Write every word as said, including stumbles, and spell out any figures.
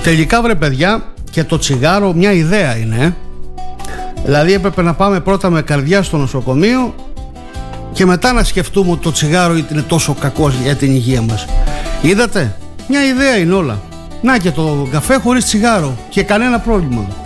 Τελικά βρε παιδιά, και το τσιγάρο μια ιδέα είναι, ε? Δηλαδή έπρεπε να πάμε πρώτα με καρδιά στο νοσοκομείο και μετά να σκεφτούμε ότι το τσιγάρο είναι τόσο κακό για την υγεία μας. Είδατε, μια ιδέα είναι όλα. Να και το καφέ χωρίς τσιγάρο και κανένα πρόβλημα.